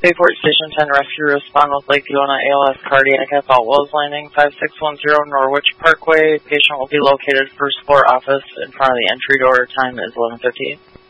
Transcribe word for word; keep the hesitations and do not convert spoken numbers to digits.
Bayport Station ten Rescue respond with Lake Iona A L S cardiac at Wells Landing, five six one zero Norwich Parkway. Patient will be located first floor office in front of the entry door. Time is eleven fifty-eight.